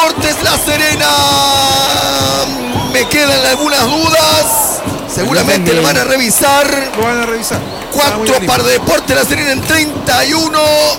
Deportes La Serena. Me quedan algunas dudas. Seguramente lo van a revisar. 4 para Deportes La Serena en 31.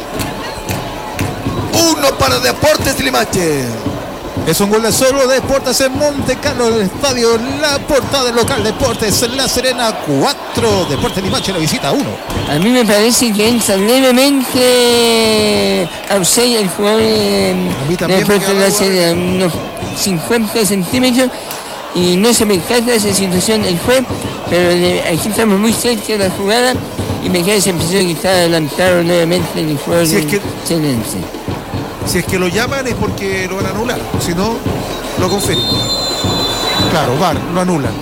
1 para Deportes Limache. Es un gol de solo Deportes en Monte Carlo, el estadio La Portada del local. Deportes La Serena 4, Deportes Limache la visita 1. A mí me parece que entra levemente Ausey, el jugador de Deportes La Serena, unos 50 centímetros, y no se me encanta esa situación el juez, pero aquí estamos muy cerca de la jugada y me queda esa impresión que está adelantado nuevamente el jugador chilense. Si es que lo llaman es porque lo van a anular, si no, lo confirman. Claro, VAR, lo anulan.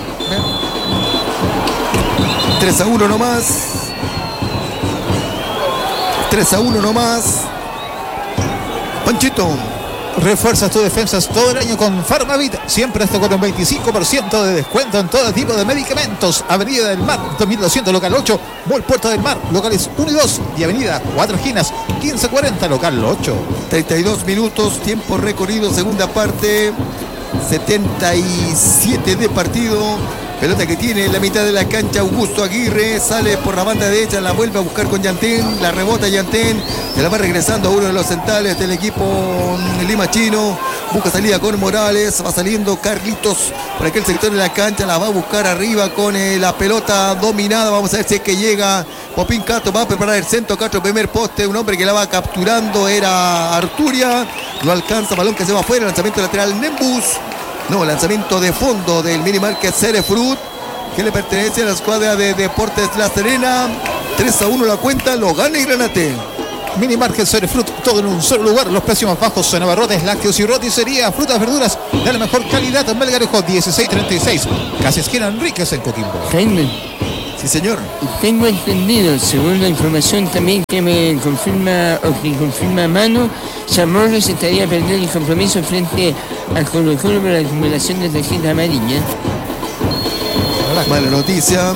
3-1 nomás. 3-1 nomás. Panchito. Refuerzas tus defensas todo el año con Farmavit. Siempre hasta con un 25% de descuento en todo tipo de medicamentos. Avenida del Mar, 2200, local 8. Mall Puerto del Mar, locales 1 y 2. Y Avenida 4 Esquinas, 1540, local 8. 32 minutos, tiempo recorrido, segunda parte. 77 de partido. Pelota que tiene en la mitad de la cancha Augusto Aguirre, sale por la banda derecha, la vuelve a buscar con Yantén, la rebota Yantén, se la va regresando a uno de los centrales del equipo limachino, busca salida con Morales, va saliendo Carlitos por aquel sector de la cancha, la va a buscar arriba con la pelota dominada, vamos a ver si es que llega Popín Castro, va a preparar el centro, Castro primer poste, un hombre que la va capturando era Arturia, no alcanza, balón que se va afuera, lanzamiento lateral Nembus. No, lanzamiento de fondo del minimarket Cerefruit, que le pertenece a la escuadra de Deportes La Serena. 3-1 la cuenta, lo gana y Granate. Minimarket Cerefruit, todo en un solo lugar. Los precios más bajos en abarrotes, lácteos y roticería, frutas, verduras de la mejor calidad en Melgarejo 1636. Casi esquina Enríquez en Coquimbo. Jaime. Sí, señor. Tengo entendido, según la información también que me confirma o que confirma Manu, Chamorros estaría perdiendo el compromiso frente al Colo-Colo por la acumulación de tarjeta amarilla. Mala noticia.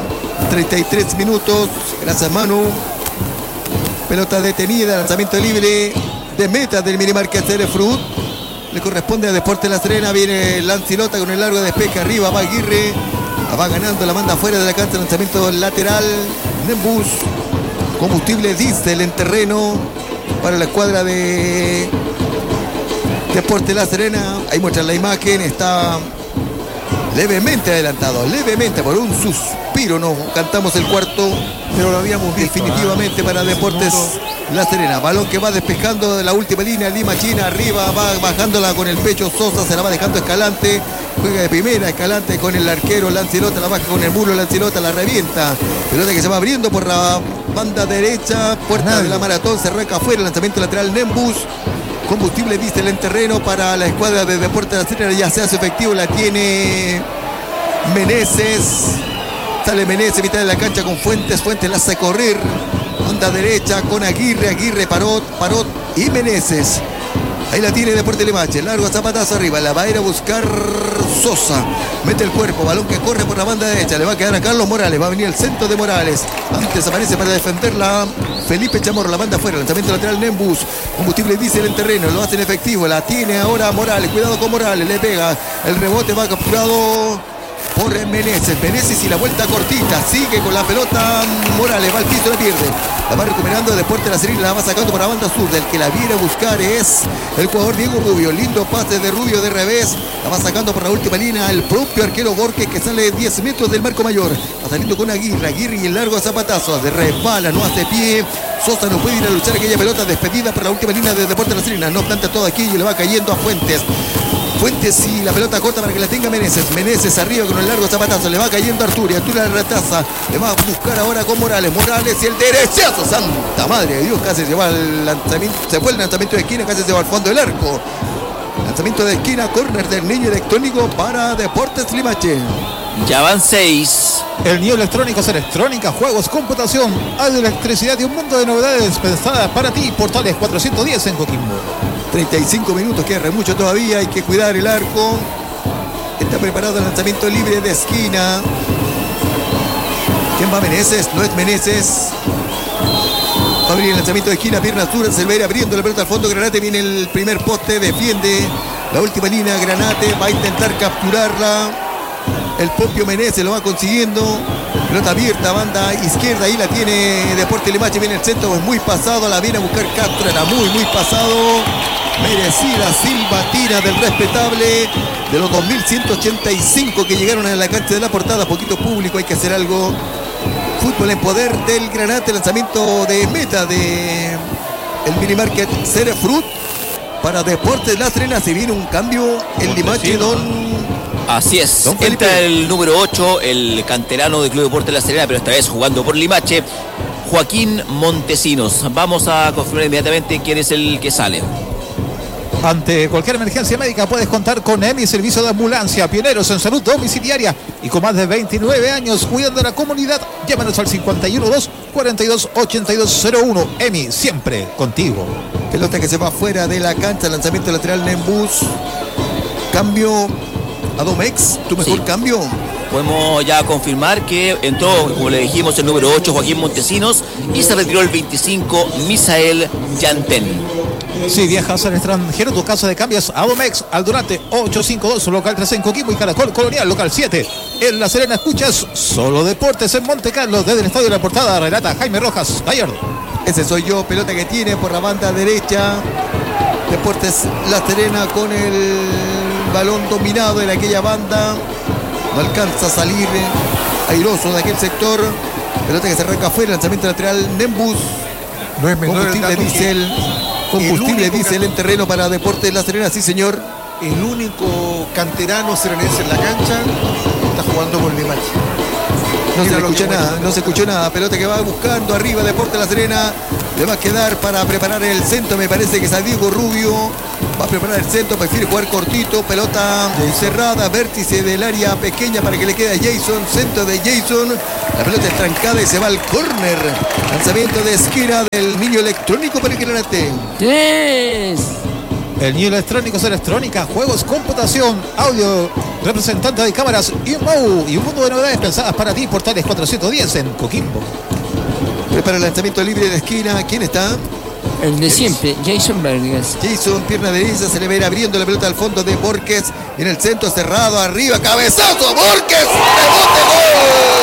33 minutos. Gracias, Manu. Pelota detenida, lanzamiento libre de meta del minimarket Cerefruit. Le corresponde a Deportes La Serena. Viene Lancilota con el largo de despeje. Arriba va Aguirre. Va ganando, la manda fuera de la cancha, lanzamiento lateral. Nembus. Combustible diésel en terreno para la escuadra de Deportes La Serena. Ahí muestran la imagen. Está levemente adelantado, levemente, por un suspiro nos cantamos el cuarto, pero lo habíamos visto definitivamente para Deportes La Serena. Balón que va despejando de la última línea, Lima China arriba, va bajándola con el pecho Sosa, se la va dejando Escalante, juega de primera Escalante con el arquero Lancilota, la baja con el muro Lancilota, la revienta, pelota que se va abriendo por la banda derecha, puerta de la Maratón, se arranca afuera, lanzamiento lateral Nembus. Combustible diésel en terreno para la escuadra de Deportes La Serena, ya se hace efectivo, la tiene Meneses, sale Meneses, mitad de la cancha con Fuentes, Fuentes la hace correr, banda derecha con Aguirre, Parot y Meneses. Ahí la tiene Deportes Limache, largo zapatazo arriba, la va a ir a buscar Sosa, mete el cuerpo, balón que corre por la banda derecha, le va a quedar a Carlos Morales, va a venir el centro de Morales, antes aparece para defenderla Felipe Chamorro, la manda afuera, lanzamiento lateral Nembus, combustible diésel en terreno, lo hacen efectivo, la tiene ahora Morales, cuidado con Morales, le pega, el rebote va capturado por Meneses y la vuelta cortita, sigue con la pelota Morales, va al piso, la pierde, la va recuperando Deportes La Serena, la va sacando por la banda sur, el que la viene a buscar es el jugador Diego Rubio, lindo pase de Rubio de revés, la va sacando por la última línea el propio arquero Borges que sale 10 metros del marco mayor, va saliendo con Aguirre y el largo zapatazo, de resbala, no hace pie, Sosa no puede ir a luchar aquella pelota despedida por la última línea de Deportes La Serena, no obstante todo aquí y le va cayendo a Fuentes y la pelota corta para que la tenga Meneses arriba con el largo zapatazo, le va cayendo Arturia la retrasa, le va a buscar ahora con Morales y el derechazo, santa madre de Dios, casi se va el lanzamiento, se fue el lanzamiento de esquina, casi se va al fondo del arco, lanzamiento de esquina, córner del niño electrónico para Deportes Limache. Ya van 6. El niño electrónico es electrónica, juegos, computación, audio, electricidad y un mundo de novedades pensadas para ti. Portales 410 en Coquimbo. 35 minutos, queda mucho todavía, hay que cuidar el arco. Está preparado el lanzamiento libre de esquina. ¿Quién va? Meneses, no es Meneses. Va a venir el lanzamiento de esquina, pierna dura, Silveira abriendo la pelota al fondo, Granate viene el primer poste, defiende La última línea, Granate va a intentar capturarla. El propio Menezes lo va consiguiendo. Pelota abierta, banda izquierda, ahí la tiene Deportes Limache, viene el centro, es muy pasado, la viene a buscar Castro, era muy pasado. Merecida silbatina del respetable de los 2.185 que llegaron a la cancha de la Portada. Poquito público, hay que hacer algo. Fútbol en poder del Granate, lanzamiento de meta de el Minimarket Cerefruit para Deportes La Serena. Se viene un cambio en Limache, Así es, entra el número 8, el canterano del Club Deportes La Serena, pero esta vez jugando por Limache, Joaquín Montesinos. Vamos a confirmar inmediatamente quién es el que sale. Ante cualquier emergencia médica puedes contar con EMI, servicio de ambulancia, pioneros en salud domiciliaria y con más de 29 años cuidando de la comunidad. Llámanos al 512-42-8201. EMI, siempre contigo. Pelota que se va fuera de la cancha, lanzamiento lateral Nembus. Cambio a Domex, tu mejor cambio. Podemos ya confirmar que entró, como le dijimos, el número 8, Joaquín Montesinos, y se retiró el 25, Misael Yantén. Si viajas al extranjero, tu casa de cambios Adomex, Aldurante 852, local 3 en Coquimbo y Caracol Colonial, local 7. En La Serena escuchas Solo Deportes en Monte Carlo, desde el Estadio de la Portada, relata Jaime Rojas Gallardo. Ese soy yo, pelota que tiene por la banda derecha. Deportes La Serena con el balón dominado en aquella banda. No alcanza a salir airoso de aquel sector. Pelota que se arranca afuera, lanzamiento lateral Nembus. No es menor combustible diésel. Combustible diésel en terreno para Deportes La Serena, sí señor. El único canterano serenense en la cancha está jugando por Limache. No se escuchó nada. Pelota que va buscando arriba Deportes La Serena. Le va a quedar para preparar el centro. Me parece que es Diego Rubio. Va a preparar el centro. Prefiere jugar cortito. Pelota cerrada. Vértice del área pequeña para que le quede a Jason. Centro de Jason. La pelota es trancada y se va al córner. Lanzamiento de esquina del niño electrónico para el Granate. 3. El niño electrónico es electrónica, juegos, computación, audio, representante de cámaras y un mundo de novedades pensadas para ti. Portales 410 en Coquimbo. Prepara el lanzamiento libre de esquina. ¿Quién está? El de siempre, Jason Vargas. Jason, pierna derecha, se le va a ir abriendo la pelota al fondo de Borges. En el centro cerrado, arriba, cabezazo, Borges, rebote, gol.